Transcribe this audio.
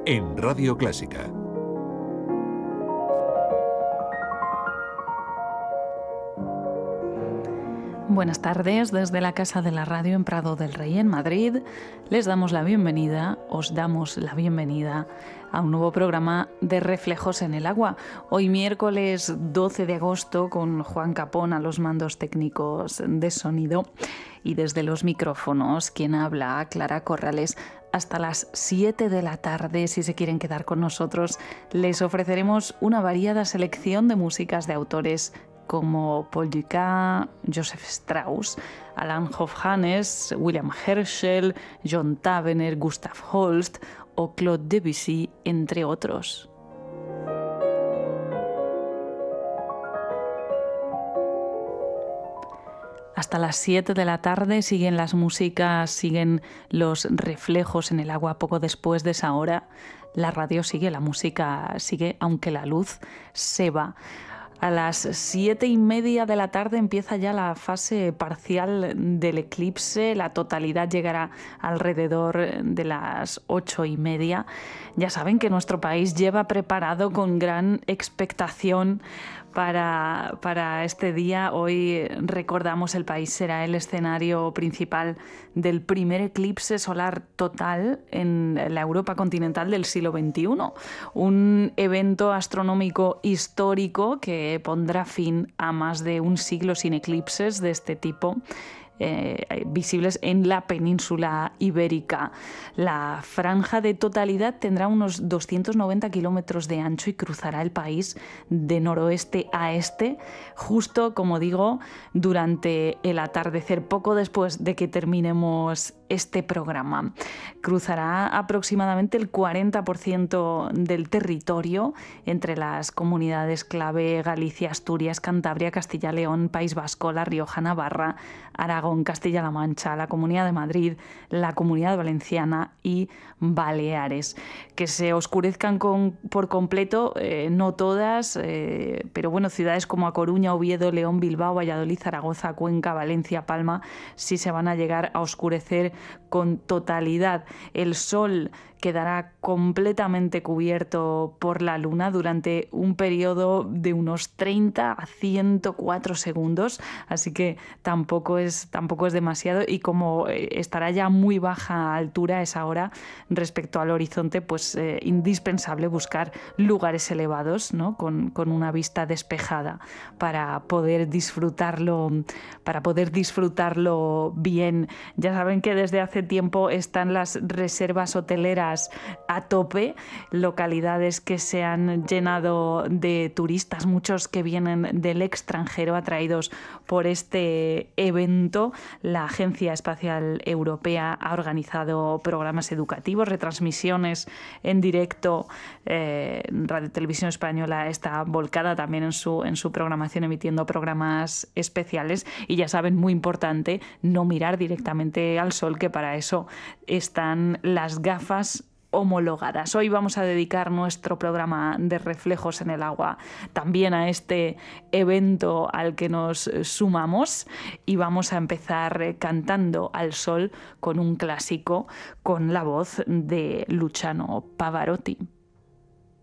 en Radio Clásica. Buenas tardes desde la Casa de la Radio en Prado del Rey, en Madrid. Les damos la bienvenida, os damos la bienvenida a un nuevo programa de Reflejos en el Agua. Hoy miércoles 12 de agosto con Juan Capón a los mandos técnicos de sonido y desde los micrófonos quien habla, Clara Corrales. Hasta las 7 de la tarde, si se quieren quedar con nosotros, les ofreceremos una variada selección de músicas de autores como Paul Dukas, Joseph Strauss, Alan Hofhannes, William Herschel, John Tavener, Gustav Holst o Claude Debussy, entre otros. Hasta las 7 de la tarde siguen las músicas, siguen los reflejos en el agua. Poco después de esa hora, la radio sigue, la música sigue, aunque la luz se va. A las 7:30 de la tarde empieza ya la fase parcial del eclipse. La totalidad llegará alrededor de las 8:30. Ya saben que nuestro país lleva preparado con gran expectación para este día. Hoy recordamos, el país será el escenario principal del primer eclipse solar total en la Europa continental del siglo XXI. Un evento astronómico histórico que pondrá fin a más de un siglo sin eclipses de este tipo visibles en la península ibérica. La franja de totalidad tendrá unos 290 kilómetros de ancho y cruzará el país de noroeste a este, justo, como digo, durante el atardecer, poco después de que terminemos este programa. Cruzará aproximadamente el 40% del territorio entre las comunidades clave Galicia, Asturias, Cantabria, Castilla y León, País Vasco, La Rioja, Navarra, Aragón, Castilla-La Mancha, la Comunidad de Madrid, la Comunidad Valenciana y Baleares. Que se oscurezcan por completo, no todas, pero bueno, ciudades como A Coruña, Oviedo, León, Bilbao, Valladolid, Zaragoza, Cuenca, Valencia, Palma, sí se van a llegar a oscurecer con totalidad. El sol quedará completamente cubierto por la luna durante un periodo de unos 30 a 104 segundos, así que tampoco es demasiado, y como estará ya muy baja altura a esa hora respecto al horizonte, pues indispensable buscar lugares elevados, ¿no? con una vista despejada para poder disfrutarlo bien. Ya saben que desde hace tiempo están las reservas hoteleras a tope, localidades que se han llenado de turistas, muchos que vienen del extranjero atraídos por este evento. La Agencia Espacial Europea ha organizado programas educativos, retransmisiones en directo. Radio Televisión Española está volcada también en su programación, emitiendo programas especiales. Y ya saben, muy importante, no mirar directamente al sol, que para eso están las gafas homologadas. Hoy vamos a dedicar nuestro programa de Reflejos en el Agua también a este evento al que nos sumamos, y vamos a empezar cantando al sol con un clásico, con la voz de Luciano Pavarotti.